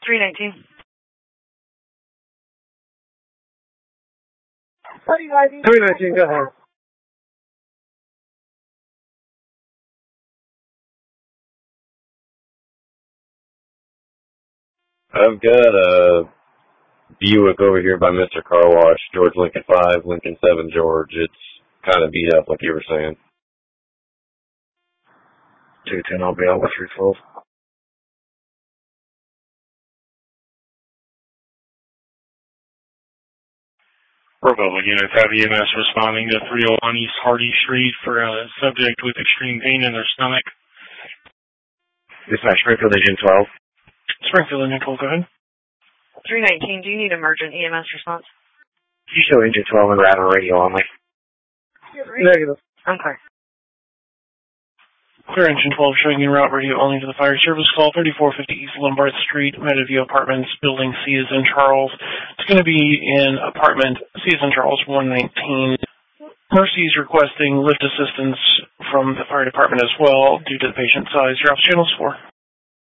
319. 319, go ahead. I've got a Buick over here by Mr. Car Wash, George Lincoln 5, Lincoln 7, George. It's kind of beat up, like you were saying. 210, I'll be out with 312. Republic units have EMS responding to 301 East Hardy Street for a subject with extreme pain in their stomach. Dispatch Springfield Engine 12. Springfield Engine 12, go ahead. 319, do you need emergent EMS response? You show Engine 12 and router radio only. Negative. Okay. Clear Engine 12 showing en route radio only to the fire service call, 3450 East Lombard Street, Meadowview Apartments, Building C is in Charles. It's going to be in apartment C is in Charles 119. Mercy is requesting lift assistance from the fire department as well due to the patient size. You're off channels 4.